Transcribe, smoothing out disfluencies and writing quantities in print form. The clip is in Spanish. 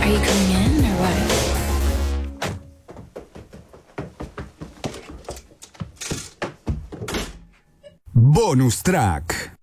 Are you coming in or what? Bonus track.